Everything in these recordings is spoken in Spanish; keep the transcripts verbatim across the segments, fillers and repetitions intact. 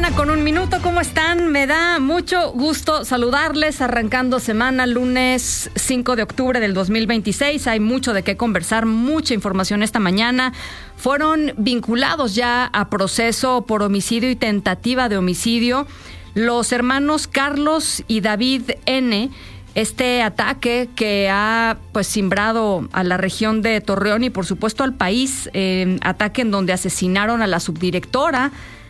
mañana con un minuto, ¿cómo están? Me da mucho gusto saludarles, arrancando semana, lunes cinco de octubre del dos mil veintiséis. Hay mucho de qué conversar, mucha información esta mañana. Fueron vinculados ya a proceso por homicidio y tentativa de homicidio los hermanos Carlos y David N., este ataque que ha pues cimbrado a la región de Torreón y por supuesto al país, eh, ataque en donde asesinaron a la subdirectora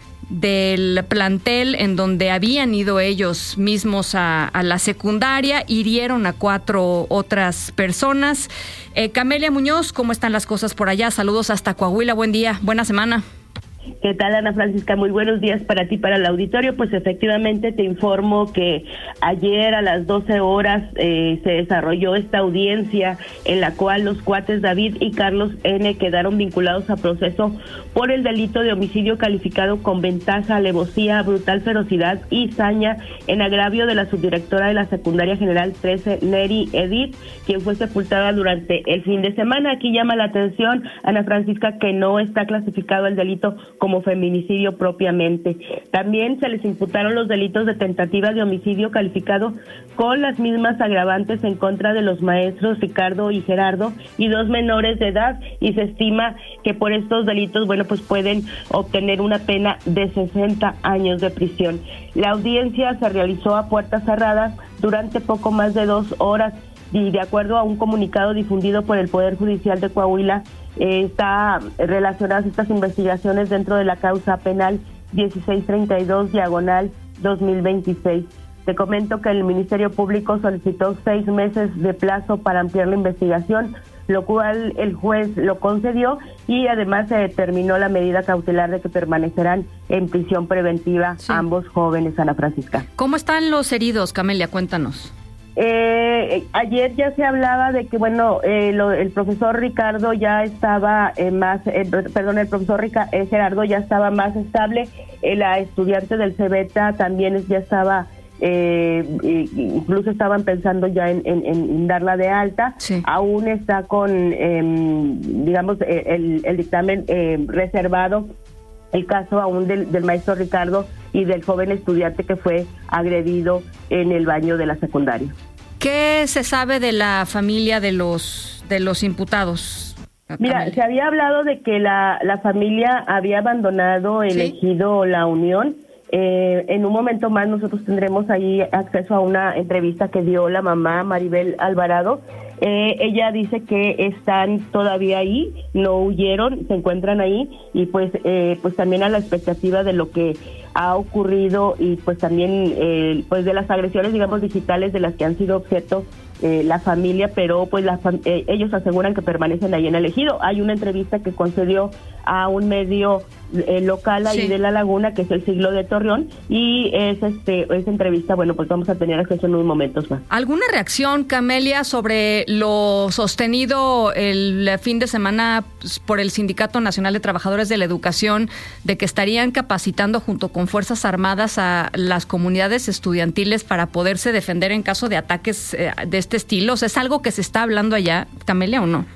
del plantel en donde habían ido ellos mismos a, a la secundaria, hirieron a cuatro otras personas. Eh, Camelia Muñoz, ¿cómo están las cosas por allá? Saludos hasta Coahuila, buen día, buena semana. ¿Qué tal, Ana Francisca? Muy buenos días para ti, para el auditorio. Pues efectivamente te informo que ayer a las doce horas eh, se desarrolló esta audiencia en la cual los cuates David y Carlos N. quedaron vinculados a proceso por el delito de homicidio calificado con ventaja, alevosía, brutal ferocidad y saña en agravio de la subdirectora de la Secundaria General trece, Neri Edith, quien fue sepultada durante el fin de semana. Aquí llama la atención, Ana Francisca, que no está clasificado el delito como feminicidio propiamente. También se les imputaron los delitos de tentativa de homicidio calificado con las mismas agravantes en contra de los maestros Ricardo y Gerardo y dos menores de edad, y se estima que por estos delitos, bueno, pues pueden obtener una pena de sesenta años de prisión. La audiencia se realizó a puertas cerradas durante poco más de dos horas y de acuerdo a un comunicado difundido por el Poder Judicial de Coahuila, eh, está relacionadas estas investigaciones dentro de la causa penal dieciséis treinta y dos diagonal dos mil veintiséis. Te comento que el Ministerio Público solicitó seis meses de plazo para ampliar la investigación, lo cual el juez lo concedió, y además se determinó la medida cautelar de que permanecerán en prisión preventiva sí. ambos jóvenes, Ana Francisca. ¿Cómo están los heridos, Camelia? Cuéntanos. Eh, ayer ya se hablaba de que, bueno, eh, lo, el profesor Ricardo ya estaba eh, más, eh, perdón, el profesor Rica, eh, Gerardo ya estaba más estable, eh, la estudiante del Cebeta también es, ya estaba, eh, incluso estaban pensando ya en, en, en darla de alta, sí. Aún está con, eh, digamos, eh, el, el dictamen eh, reservado, el caso aún del, del maestro Ricardo y del joven estudiante que fue agredido en el baño de la secundaria. ¿Qué se sabe de la familia de los de los imputados? Mira, Camelia. Se había hablado de que la, la familia había abandonado el ¿Sí? ejido La Unión. Eh, en un momento más nosotros tendremos ahí acceso a una entrevista que dio la mamá Maribel Alvarado. Eh, ella dice que están todavía ahí, no huyeron, se encuentran ahí, y pues eh, pues también a la expectativa de lo que ha ocurrido y pues también eh, pues de las agresiones, digamos, digitales de las que han sido objeto eh, la familia, pero pues la fam- eh, ellos aseguran que permanecen ahí en el ejido. Hay una entrevista que concedió a un medio eh, local ahí sí. de La Laguna, que es El Siglo de Torreón, y es este esa entrevista, bueno, pues vamos a tener acceso en unos momentos más. ¿Alguna reacción, Camelia, sobre lo sostenido el fin de semana por el Sindicato Nacional de Trabajadores de la Educación, de que estarían capacitando junto con Fuerzas Armadas a las comunidades estudiantiles para poderse defender en caso de ataques eh, de este estilo? O sea, ¿es algo que se está hablando allá, Camelia, o no?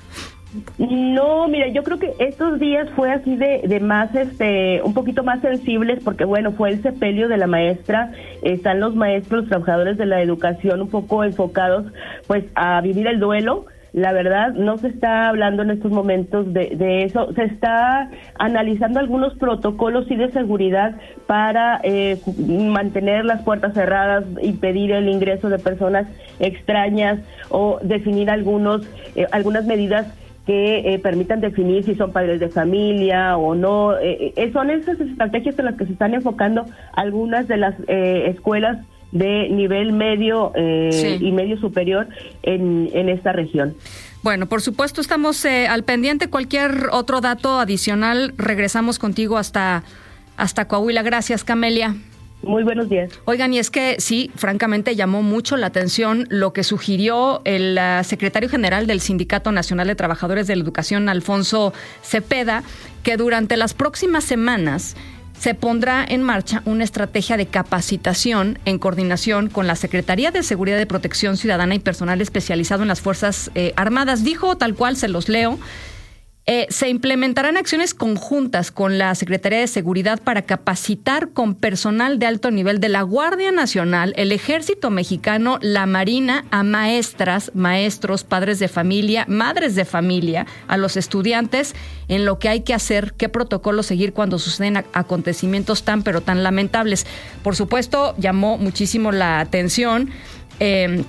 No, mira, yo creo que estos días fue así de, de más, este, un poquito más sensibles, porque bueno, fue el sepelio de la maestra, están los maestros, los trabajadores de la educación un poco enfocados pues a vivir el duelo. La verdad, no se está hablando en estos momentos de, de eso. Se está analizando algunos protocolos y de seguridad para eh, mantener las puertas cerradas, impedir el ingreso de personas extrañas o definir algunos eh, algunas medidas que eh, permitan definir si son padres de familia o no. Eh, eh, son esas estrategias en las que se están enfocando algunas de las eh, escuelas de nivel medio eh, sí. y medio superior en, en esta región. Bueno, por supuesto estamos eh, al pendiente. Cualquier otro dato adicional, regresamos contigo hasta, hasta Coahuila. Gracias, Camelia. Muy buenos días. Oigan, y es que sí, francamente llamó mucho la atención lo que sugirió el uh, secretario general del Sindicato Nacional de Trabajadores de la Educación, Alfonso Cepeda, que durante las próximas semanas se pondrá en marcha una estrategia de capacitación en coordinación con la Secretaría de Seguridad de Protección Ciudadana y personal especializado en las Fuerzas eh, Armadas. Dijo, tal cual, se los leo, Eh, se implementarán acciones conjuntas con la Secretaría de Seguridad para capacitar con personal de alto nivel de la Guardia Nacional, el Ejército Mexicano, la Marina, a maestras, maestros, padres de familia, madres de familia, a los estudiantes en lo que hay que hacer, qué protocolo seguir cuando suceden acontecimientos tan pero tan lamentables. Por supuesto, llamó muchísimo la atención eh,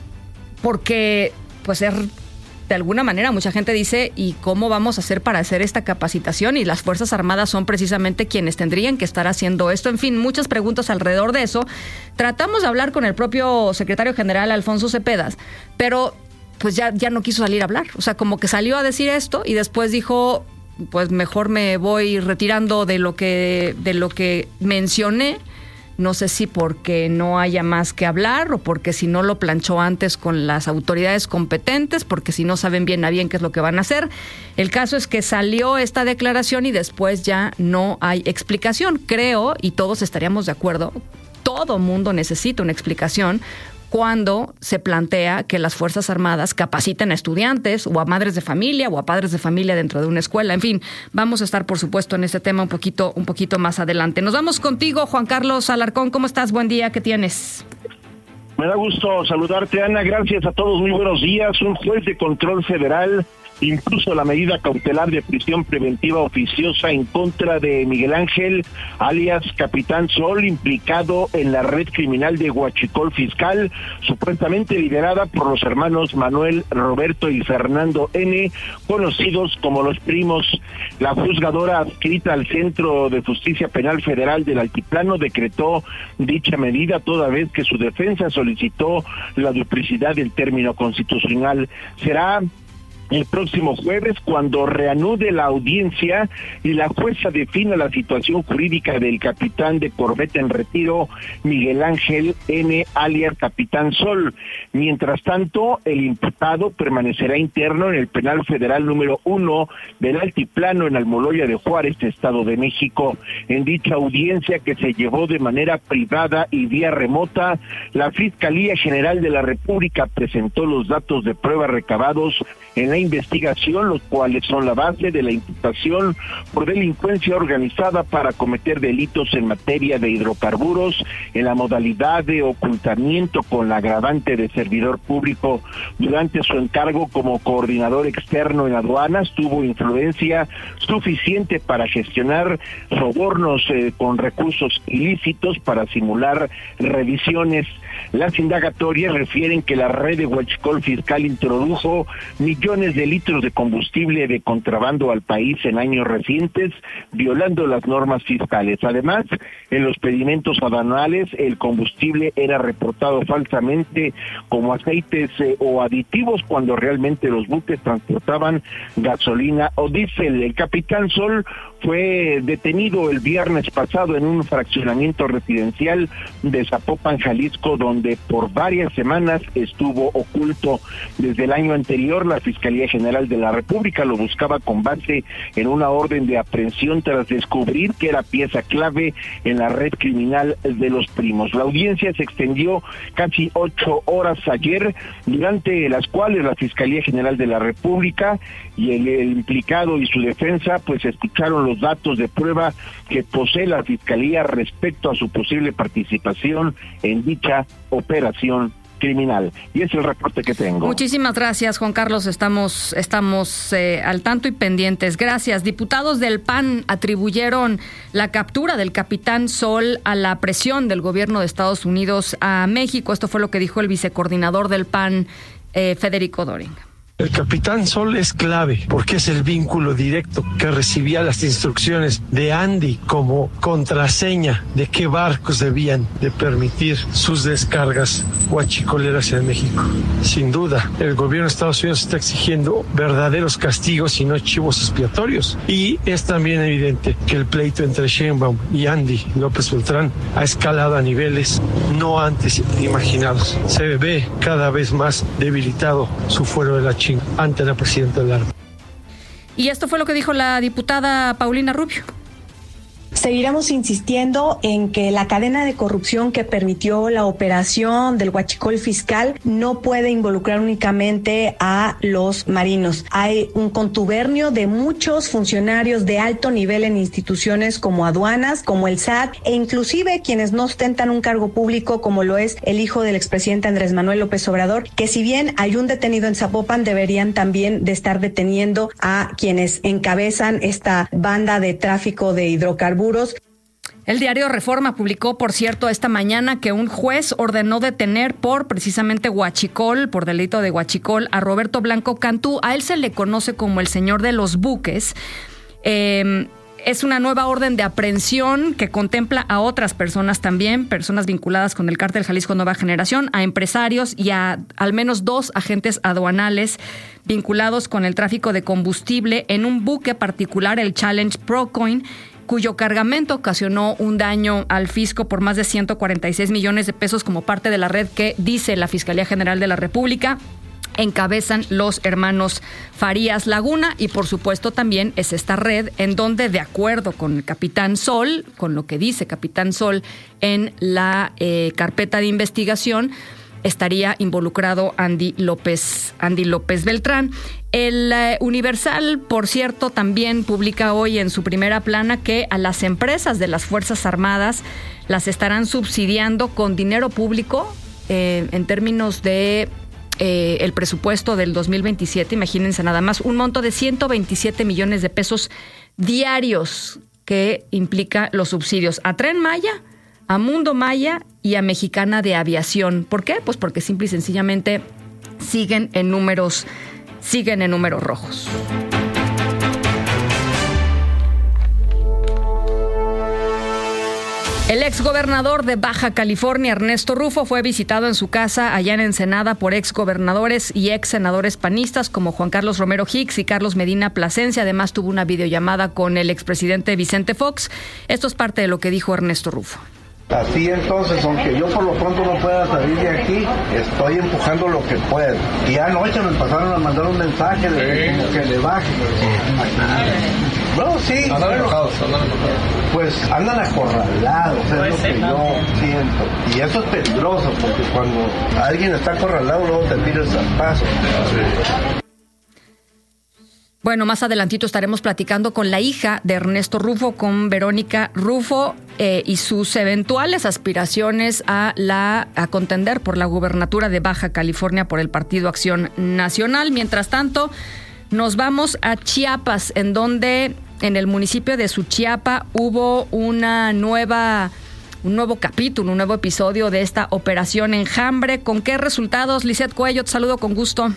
porque pues es... De alguna manera, mucha gente dice, ¿y cómo vamos a hacer para hacer esta capacitación? Y las Fuerzas Armadas son precisamente quienes tendrían que estar haciendo esto. En fin, muchas preguntas alrededor de eso. Tratamos de hablar con el propio secretario general, Alfonso Cepeda, pero pues ya, ya no quiso salir a hablar. O sea, como que salió a decir esto y después dijo, pues mejor me voy retirando de lo que, de lo que mencioné. No sé si porque no haya más que hablar o porque si no lo planchó antes con las autoridades competentes, porque si no saben bien a bien qué es lo que van a hacer. El caso es que salió esta declaración y después ya no hay explicación. Creo, y todos estaríamos de acuerdo, todo mundo necesita una explicación cuando se plantea que las Fuerzas Armadas capaciten a estudiantes o a madres de familia o a padres de familia dentro de una escuela. En fin, vamos a estar, por supuesto, en este tema un poquito, un poquito más adelante. Nos vamos contigo, Juan Carlos Alarcón. ¿Cómo estás? Buen día, ¿qué tienes? Me da gusto saludarte, Ana. Gracias a todos, muy buenos días. Un juez de control federal impuso la medida cautelar de prisión preventiva oficiosa en contra de Miguel Ángel, alias Capitán Sol, implicado en la red criminal de Huachicol Fiscal, supuestamente liderada por los hermanos Manuel, Roberto y Fernando N., conocidos como los Primos. La juzgadora adscrita al Centro de Justicia Penal Federal del Altiplano decretó dicha medida toda vez que su defensa solicitó la duplicidad del término constitucional. Será el próximo jueves cuando reanude la audiencia y la jueza defina la situación jurídica del capitán de corbeta en retiro, Miguel Ángel N., alias Capitán Sol. Mientras tanto, el imputado permanecerá interno en el penal federal número uno del Altiplano en Almoloya de Juárez, Estado de México. En dicha audiencia, que se llevó de manera privada y vía remota, la Fiscalía General de la República presentó los datos de prueba recabados en la investigación, los cuales son la base de la imputación por delincuencia organizada para cometer delitos en materia de hidrocarburos en la modalidad de ocultamiento con la agravante de servidor público. Durante su encargo como coordinador externo en aduanas, tuvo influencia suficiente para gestionar sobornos eh, con recursos ilícitos para simular revisiones. Las indagatorias refieren que la red de Huachicol Fiscal introdujo millones de litros de combustible de contrabando al país en años recientes, violando las normas fiscales. Además, en los pedimentos aduanales, el combustible era reportado falsamente como aceites eh, o aditivos cuando realmente los buques transportaban gasolina o diésel. El Capitán Sol fue detenido el viernes pasado en un fraccionamiento residencial de Zapopan, Jalisco, donde por varias semanas estuvo oculto. Desde el año anterior, la Fiscalía General de la República lo buscaba con base en una orden de aprehensión tras descubrir que era pieza clave en la red criminal de los Primos. La audiencia se extendió casi ocho horas ayer, durante las cuales la Fiscalía General de la República y el, el implicado y su defensa pues escucharon los datos de prueba que posee la Fiscalía respecto a su posible participación en dicha operación criminal. Y es el reporte que tengo. Muchísimas gracias, Juan Carlos. Estamos, estamos eh, al tanto y pendientes. Gracias. Diputados del P A N atribuyeron la captura del Capitán Sol a la presión del gobierno de Estados Unidos a México. Esto fue lo que dijo el vicecoordinador del P A N, eh, Federico Doring. El Capitán Sol es clave porque es el vínculo directo que recibía las instrucciones de Andy como contraseña de qué barcos debían de permitir sus descargas huachicoleras en México. Sin duda, el gobierno de Estados Unidos está exigiendo verdaderos castigos y no chivos expiatorios. Y es también evidente que el pleito entre Sheinbaum y Andy López Beltrán ha escalado a niveles no antes imaginados. Se ve cada vez más debilitado su fuero de la China ante la presidenta del A R M. Y esto fue lo que dijo la diputada Paulina Rubio. Se Seguiremos insistiendo en que la cadena de corrupción que permitió la operación del huachicol fiscal no puede involucrar únicamente a los marinos. Hay un contubernio de muchos funcionarios de alto nivel en instituciones como aduanas, como el S A T, e inclusive quienes no ostentan un cargo público, como lo es el hijo del expresidente Andrés Manuel López Obrador, que si bien hay un detenido en Zapopan, deberían también de estar deteniendo a quienes encabezan esta banda de tráfico de hidrocarburos. El diario Reforma publicó, por cierto, esta mañana que un juez ordenó detener por precisamente huachicol, por delito de huachicol, a Roberto Blanco Cantú. A él se le conoce como el señor de los buques. Eh, es una nueva orden de aprehensión que contempla a otras personas también, personas vinculadas con el cártel Jalisco Nueva Generación, a empresarios y a al menos dos agentes aduanales vinculados con el tráfico de combustible en un buque particular, el Challenge Procoin, cuyo cargamento ocasionó un daño al fisco por más de ciento cuarenta y seis millones de pesos como parte de la red que, dice la Fiscalía General de la República, encabezan los hermanos Farías Laguna, y por supuesto también es esta red en donde, de acuerdo con el Capitán Sol, con lo que dice Capitán Sol en la eh, carpeta de investigación, estaría involucrado Andy López, Andy López Beltrán. El eh, Universal, por cierto, también publica hoy en su primera plana que a las empresas de las Fuerzas Armadas las estarán subsidiando con dinero público eh, en términos de eh, el presupuesto del dos mil veintisiete. Imagínense nada más, un monto de ciento veintisiete millones de pesos diarios que implica los subsidios a Tren Maya, a Mundo Maya y a Mexicana de Aviación. ¿Por qué? Pues porque simple y sencillamente siguen en números, siguen en números rojos. El exgobernador de Baja California, Ernesto Rufo, fue visitado en su casa allá en Ensenada por exgobernadores y ex senadores panistas como Juan Carlos Romero Hicks y Carlos Medina Plasencia. Además, tuvo una videollamada con el expresidente Vicente Fox. Esto es parte de lo que dijo Ernesto Rufo. Así entonces, aunque yo por lo pronto no pueda salir de aquí, estoy empujando lo que puedo. Y anoche me pasaron a mandar un mensaje de sí. que le baje. No, sí. Andan enojados, andan enojados. Pues andan acorralados, es pues lo que no. yo siento. Y eso es peligroso, porque cuando alguien está acorralado, luego te pide el zarpazo. Sí. Bueno, más adelantito estaremos platicando con la hija de Ernesto Rufo, con Verónica Rufo, eh, y sus eventuales aspiraciones a la a contender por la gubernatura de Baja California por el Partido Acción Nacional. Mientras tanto, nos vamos a Chiapas, en donde en el municipio de Suchiapa hubo una nueva, un nuevo capítulo, un nuevo episodio de esta operación Enjambre. ¿Con qué resultados? Lisette Cuello, te saludo con gusto.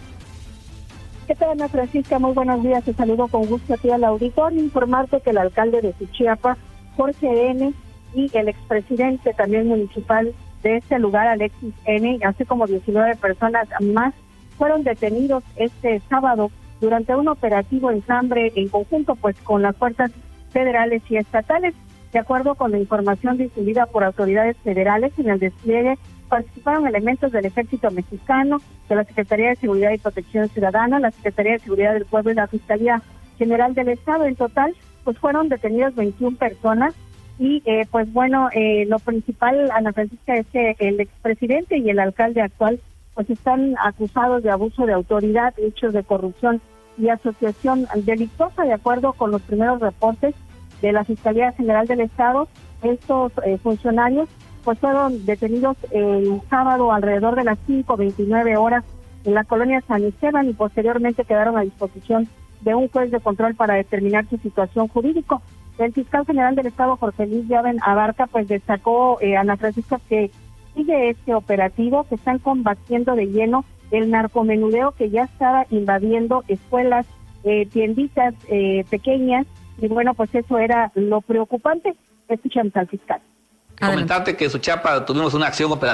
¿Qué tal, Ana Francisca? Muy buenos días. Te saludo con gusto a ti al auditorio. Informarte que el alcalde de Suchiapa, Jorge N., y el expresidente también municipal de este lugar, Alexis N., así como diecinueve personas más, fueron detenidos este sábado durante un operativo Enjambre en conjunto pues con las fuerzas federales y estatales. De acuerdo con la información difundida por autoridades federales, en el despliegue participaron elementos del Ejército Mexicano, de la Secretaría de Seguridad y Protección Ciudadana, la Secretaría de Seguridad del Pueblo y la Fiscalía General del Estado. En total, pues fueron detenidas veintiuna personas y, eh, pues bueno, eh, lo principal, Ana Francisca, es que el expresidente y el alcalde actual pues están acusados de abuso de autoridad, hechos de corrupción y asociación delictuosa. De acuerdo con los primeros reportes de la Fiscalía General del Estado, estos eh, funcionarios pues fueron detenidos el sábado alrededor de las cinco veintinueve horas en la colonia San Esteban y posteriormente quedaron a disposición de un juez de control para determinar su situación jurídica. El fiscal general del Estado, Jorge Luis Llaven Abarca, pues destacó, eh, Ana Francisca, que sigue este operativo, que están combatiendo de lleno el narcomenudeo que ya estaba invadiendo escuelas, eh, tienditas eh, pequeñas, y bueno, pues eso era lo preocupante. Escuchamos al fiscal. Comentarte que en Suchiapa tuvimos una acción operativa